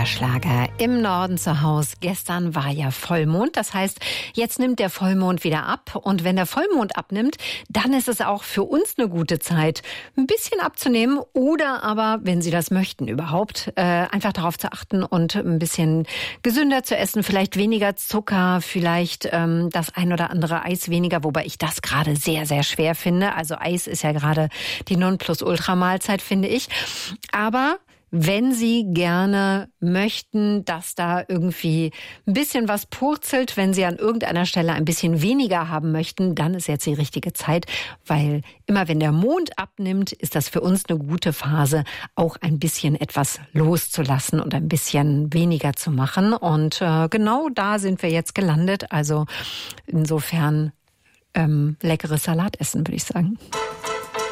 Schlager im Norden zu Hause. Gestern war ja Vollmond, das heißt, jetzt nimmt der Vollmond wieder ab. Und wenn der Vollmond abnimmt, dann ist es auch für uns eine gute Zeit, ein bisschen abzunehmen oder aber, wenn Sie das möchten überhaupt, einfach darauf zu achten und ein bisschen gesünder zu essen, vielleicht weniger Zucker, vielleicht das ein oder andere Eis weniger, wobei ich das gerade sehr, sehr schwer finde. Also Eis ist ja gerade die Nonplusultra-Mahlzeit, finde ich. Aber wenn Sie gerne möchten, dass da irgendwie ein bisschen was purzelt, wenn Sie an irgendeiner Stelle ein bisschen weniger haben möchten, dann ist jetzt die richtige Zeit, weil immer wenn der Mond abnimmt, ist das für uns eine gute Phase, auch ein bisschen etwas loszulassen und ein bisschen weniger zu machen. Und genau da sind wir jetzt gelandet. Also insofern leckeres Salat essen, würde ich sagen.